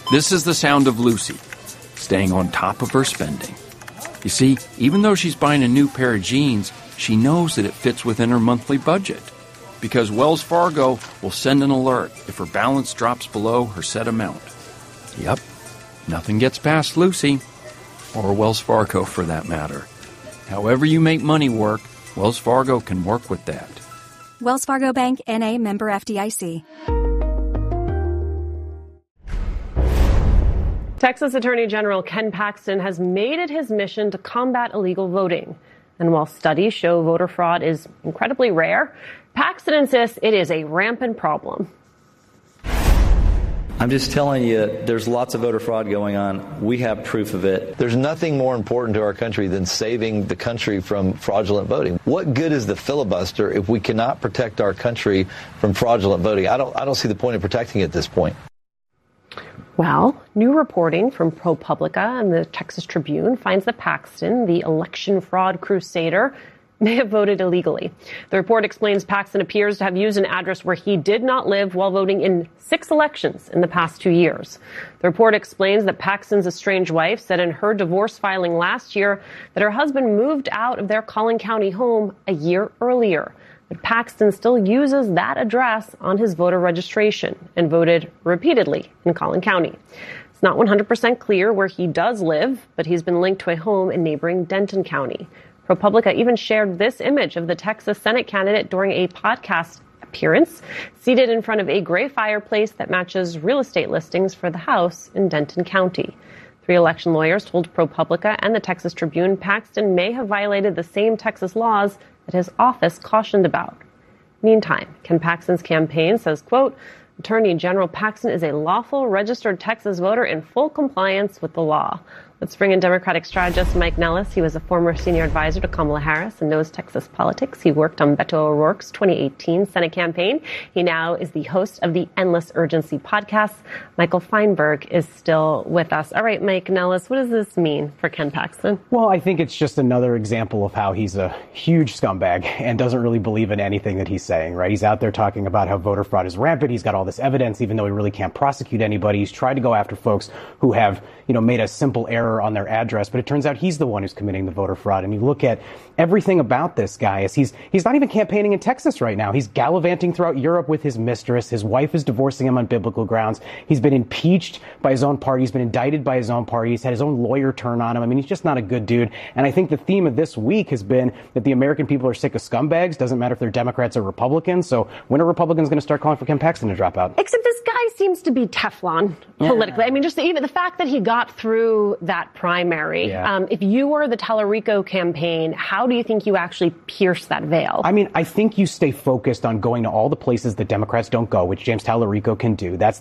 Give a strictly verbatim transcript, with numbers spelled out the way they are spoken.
This is the sound of Lucy, staying on top of her spending. You see, even though she's buying a new pair of jeans, she knows that it fits within her monthly budget. Because Wells Fargo will send an alert if her balance drops below her set amount. Yep, nothing gets past Lucy, or Wells Fargo for that matter. However you make money work, Wells Fargo can work with that. Wells Fargo Bank, N A, member F D I C. Texas Attorney General Ken Paxton has made it his mission to combat illegal voting. And while studies show voter fraud is incredibly rare, Paxton insists it is a rampant problem. I'm just telling you, there's lots of voter fraud going on. We have proof of it. There's nothing more important to our country than saving the country from fraudulent voting. What good is the filibuster if we cannot protect our country from fraudulent voting? I don't, I don't see the point of protecting it at this point. Well, new reporting from ProPublica and the Texas Tribune finds that Paxton, the election fraud crusader, may have voted illegally. The report explains Paxton appears to have used an address where he did not live while voting in six elections in the past two years. The report explains that Paxton's estranged wife said in her divorce filing last year that her husband moved out of their Collin County home a year earlier. But Paxton still uses that address on his voter registration and voted repeatedly in Collin County. It's not one hundred percent clear where he does live, but he's been linked to a home in neighboring Denton County. ProPublica even shared this image of the Texas Senate candidate during a podcast appearance, seated in front of a gray fireplace that matches real estate listings for the house in Denton County. Three election lawyers told ProPublica and the Texas Tribune Paxton may have violated the same Texas laws that his office cautioned about. Meantime, Ken Paxton's campaign says, quote, Attorney General Paxton is a lawful registered Texas voter in full compliance with the law. Let's bring in Democratic strategist Mike Nellis. He was a former senior advisor to Kamala Harris and knows Texas politics. He worked on Beto O'Rourke's twenty eighteen Senate campaign. He now is the host of the Endless Urgency podcast. Michael Feinberg is still with us. All right, Mike Nellis, what does this mean for Ken Paxton? Well, I think it's just another example of how he's a huge scumbag and doesn't really believe in anything that he's saying, right? He's out there talking about how voter fraud is rampant. He's got all this evidence, even though he really can't prosecute anybody. He's tried to go after folks who have, you know, made a simple error on their address, but it turns out he's the one who's committing the voter fraud. And you look at everything about this guy is he's he's not even campaigning in Texas right now. He's gallivanting throughout Europe with his mistress. His wife is divorcing him on biblical grounds. He's been impeached by his own party. He's been indicted by his own party. He's had his own lawyer turn on him. I mean, he's just not a good dude. And I think the theme of this week has been that the American people are sick of scumbags. Doesn't matter if they're Democrats or Republicans. So when are Republicans going to start calling for Ken Paxton to drop out? Except this guy seems to be Teflon politically. Yeah. I mean, just the, even the fact that he got through that primary. Yeah. Um, if you were the Tallarico campaign, how do you think you actually pierce that veil? I mean, I think you stay focused on going to all the places that Democrats don't go, which James Tallarico can do. That's